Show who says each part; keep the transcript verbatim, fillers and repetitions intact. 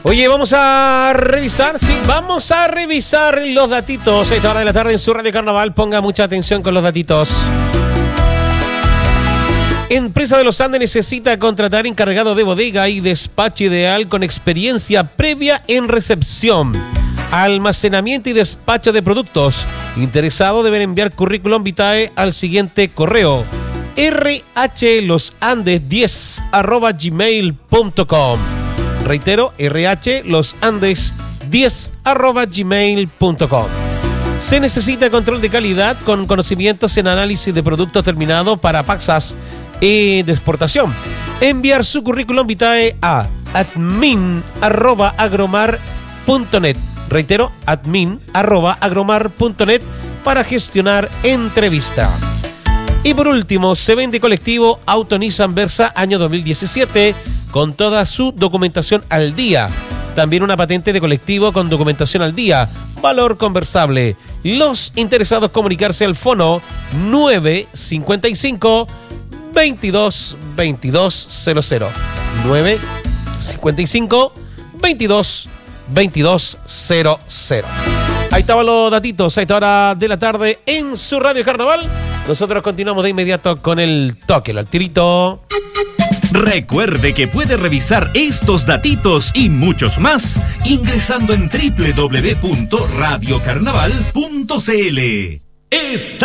Speaker 1: Oye, vamos a revisar, sí, vamos a revisar los datitos. A esta hora de la tarde en su Radio Carnaval, ponga mucha atención con los datitos. Empresa de los Andes necesita contratar encargado de bodega y despacho ideal con experiencia previa en recepción, almacenamiento y despacho de productos. Interesado deben enviar currículum vitae al siguiente correo: r h los andes diez arroba gmail punto com. Reitero, r h los andes diez arroba gmail punto com. Se necesita control de calidad con conocimientos en análisis de productos terminados para paxas y de exportación. Enviar su currículum vitae a admin arroba agromar punto net. Reitero, admin arroba agromar punto net para gestionar entrevista. Y por último, se vende colectivo Auto Nissan Versa año dos mil diecisiete con toda su documentación al día. También una patente de colectivo con documentación al día. Valor conversable. Los interesados comunicarse al fono nueve cincuenta y cinco veintidós veintidós cero cero. nueve cincuenta y cinco veintidós veintidós cero cero. Ahí estaban los datitos a esta hora de la tarde en su Radio Carnaval. Nosotros continuamos de inmediato con el toque, el tirito.
Speaker 2: Recuerde que puede revisar estos datitos y muchos más ingresando en doble u doble u doble u punto radio carnaval punto c l. Está